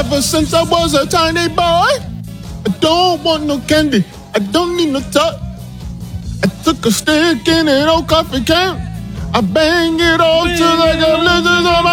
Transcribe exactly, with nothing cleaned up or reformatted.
Ever since I was a tiny boy, I don't want no candy. I don't need no touch. I took a stick in an old coffee can. I bang it all till I got blizzards on my